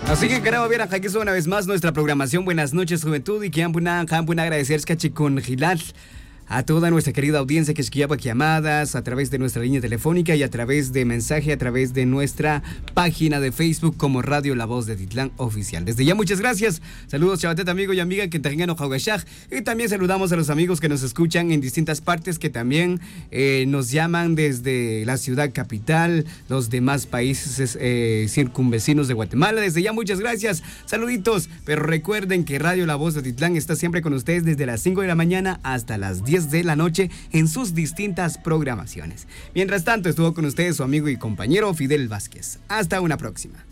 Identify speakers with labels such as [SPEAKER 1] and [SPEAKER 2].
[SPEAKER 1] Así que queremos ver aquí una vez más nuestra programación. Buenas noches, juventud, y que han agradecer con Gilad a toda nuestra querida audiencia que escriba llamadas a través de nuestra línea telefónica y a través de mensaje, a través de nuestra página de Facebook como Radio La Voz de Titlán Oficial. Desde ya, muchas gracias. Saludos, chavatet, amigo y amiga que tengan Ojagashaj. Y también saludamos a los amigos que nos escuchan en distintas partes, que también nos llaman desde la ciudad capital, los demás países circunvecinos de Guatemala. Desde ya, muchas gracias. Saluditos. Pero recuerden que Radio La Voz de Titlán está siempre con ustedes desde las 5 de la mañana hasta las 10 de la noche en sus distintas programaciones. Mientras tanto, estuvo con ustedes su amigo y compañero Fidel Vázquez. Hasta una próxima.